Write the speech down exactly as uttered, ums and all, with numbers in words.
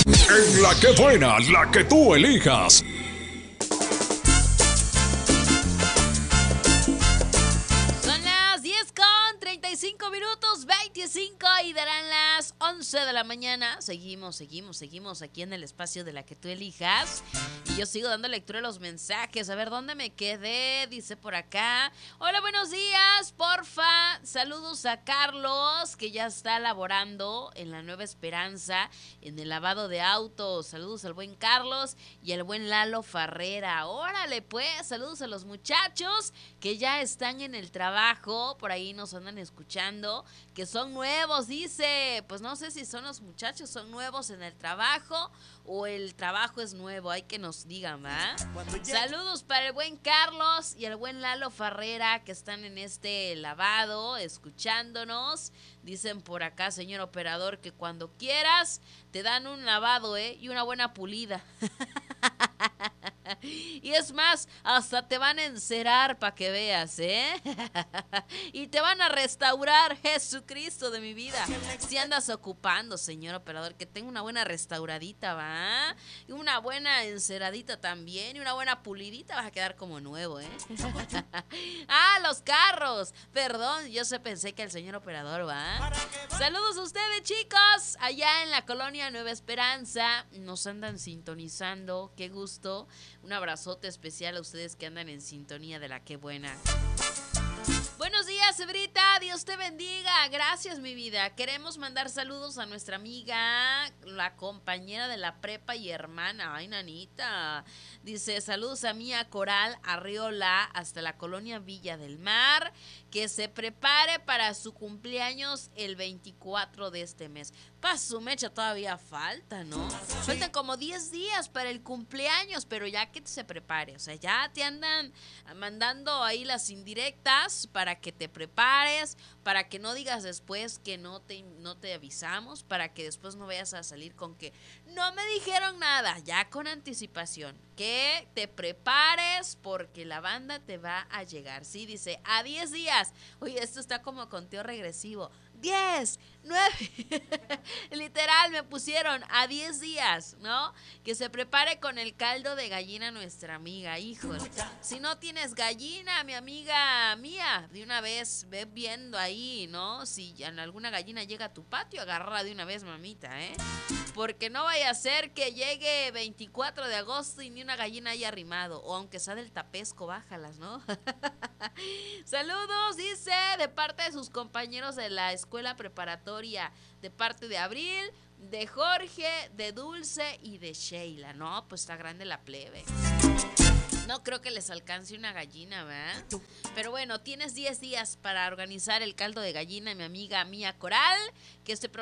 En la que buena, la que tú elijas. Son las diez con treinta y cinco minutos, veinticinco y darán las once de la mañana. Seguimos, seguimos, seguimos aquí en el espacio de la que tú elijas. Y yo sigo dando lectura a los mensajes. A ver, ¿dónde me quedé? Dice por acá. Hola, buenos días, porfa. Saludos a Carlos, que ya está laborando en la Nueva Esperanza, en el lavado de autos. Saludos al buen Carlos y al buen Lalo Farrera. Órale, pues, saludos a los muchachos que ya están en el trabajo. Por ahí nos andan escuchando, que son nuevos, dice. Pues no sé si son los muchachos, son nuevos en el trabajo o el trabajo es nuevo. Hay que nos digan, ¿va? Saludos para el buen Carlos y el buen Lalo Farrera, que están en este lavado, escuchándonos. Dicen por acá, señor operador, que cuando quieras te dan un lavado, ¿eh? Y una buena pulida. Y es más, hasta te van a encerar para que veas, ¿eh? Y te van a restaurar, Jesucristo de mi vida. Si andas ocupando, señor operador, que tenga una buena restauradita, ¿va? Y una buena enceradita también, y una buena pulidita, vas a quedar como nuevo, ¿eh? Ah, los carros. Perdón, yo se pensé que el señor operador, ¿va? Saludos a ustedes, chicos, allá en la colonia Nueva Esperanza. Nos andan sintonizando, qué gusto. Un abrazote especial a ustedes que andan en sintonía de la que buena. Buenos días, Ebrita, Dios te bendiga. Gracias, mi vida. Queremos mandar saludos a nuestra amiga, la compañera de la prepa y hermana. Ay, nanita. Dice, saludos a Mía Coral Arriola hasta la colonia Villa del Mar. Que se prepare para su cumpleaños el veinticuatro de este mes. Para su mecha todavía falta, ¿no? Faltan como diez días para el cumpleaños, pero ya que se prepare. O sea, ya te andan mandando ahí las indirectas para que te prepares, para que no digas después que no te, no te avisamos, para que después no vayas a salir con que no me dijeron nada, ya con anticipación. Que te prepares porque la banda te va a llegar. Sí, dice, a diez días. Oye, esto está como conteo regresivo. diez, nueve, literal me pusieron a diez días, ¿no? Que se prepare con el caldo de gallina nuestra amiga, híjole. Si no tienes gallina, mi amiga mía, de una vez ve viendo ahí, ¿no? Si en alguna gallina llega a tu patio, agárrala de una vez, mamita, ¿eh? Porque no vaya a ser que llegue veinticuatro de agosto y ni una gallina haya arrimado, o aunque sea del tapesco, bájalas, ¿no? Saludos, dice, de parte de sus compañeros de la escuela preparatoria, de parte de Abril, de Jorge, de Dulce y de Sheila. No, pues está grande la plebe. No creo que les alcance una gallina, ¿verdad? Pero bueno, tienes diez días para organizar el caldo de gallina, mi amiga Mía Coral, que este